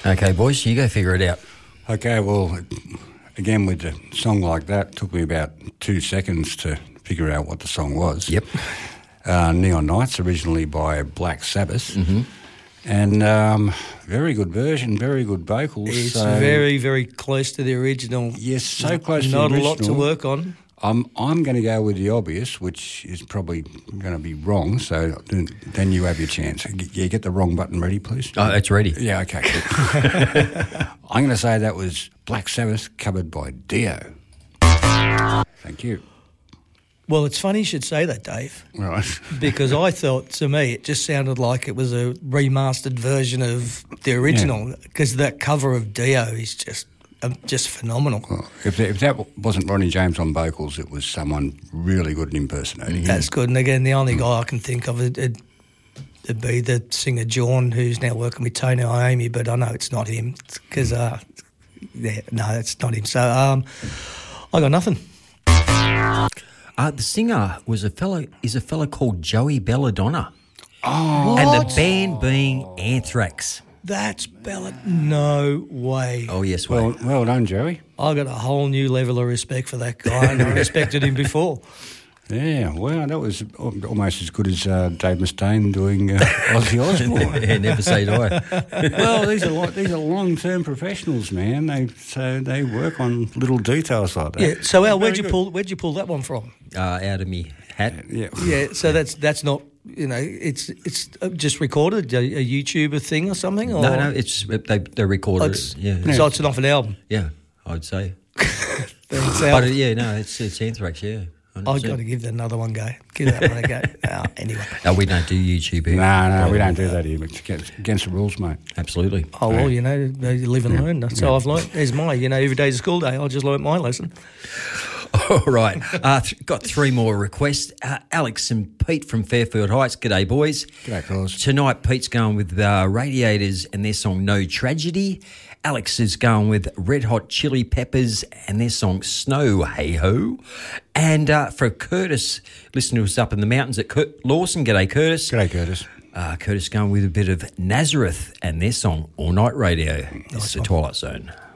Okay, boys, you go figure it out. Okay, well, again, with a song like that, it took me about 2 seconds to figure out what the song was. Yep. Neon Nights, originally by Black Sabbath. Mm-hmm. And very good version, very good vocals. It's very, very close to the original. Yes, so close to the original. Not a lot to work on. I'm going to go with the obvious, which is probably going to be wrong, so then you have your chance. You get the wrong button ready, please. Oh, it's ready. Yeah, okay. Good. I'm going to say that was Black Sabbath covered by Dio. Thank you. Well, it's funny you should say that, Dave. Right. Because I thought, to me, it just sounded like it was a remastered version of the original, because that cover of Dio is just phenomenal. Well, if that wasn't Ronnie James on vocals, it was someone really good at impersonating. That's good. And again, the only guy I can think of it'd be the singer John, who's now working with Tony Iommi, but I know it's not him because, no, it's not him. So I got nothing. The singer is a fellow called Joey Belladonna. Oh, and the band being Anthrax. That's no way. Oh, yes, well done, Joey. I got a whole new level of respect for that guy, and I respected him before. Yeah, well, that was almost as good as Dave Mustaine doing Ozzy Osbourne. Yeah, never say die. Well, these are long-term professionals, man. They work on little details like that. Yeah. So, Al, where'd you pull that one from? Out of me hat. Yeah. Yeah. So that's not. It's just recorded, a YouTuber thing or something? Or? No, it's they recorded it. Yeah. So it's off an album? Yeah, I'd say. Thanks, But Al. it's Anthrax, yeah. 100%. I've got to give that another one go. Give that one a go. Anyway. No, we don't do YouTube here. No, we don't do that here. It's against the rules, mate. Absolutely. Oh, well, you live and learn. That's how I've learned. There's every day's a school day. I just learnt my lesson. All right. Got 3 more requests. Alex and Pete from Fairfield Heights. G'day, boys. G'day, fellas. Tonight, Pete's going with Radiators and their song No Tragedy. Alex is going with Red Hot Chili Peppers and their song Snow Hey Ho. And for Curtis, listening to us up in the mountains at Lawson. G'day, Curtis. G'day, Curtis. Curtis going with a bit of Nazareth and their song All Night Radio. It's the Twilight Zone.